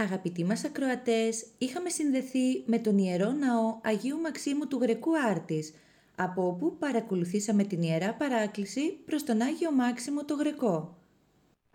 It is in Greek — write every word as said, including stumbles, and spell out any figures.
Αγαπητοί μας ακροατές, είχαμε συνδεθεί με τον Ιερό Ναό Αγίου Μαξίμου του Γρεκού Άρτης, από όπου παρακολουθήσαμε την Ιερά Παράκληση προς τον Άγιο Μάξιμο το Γρεκό.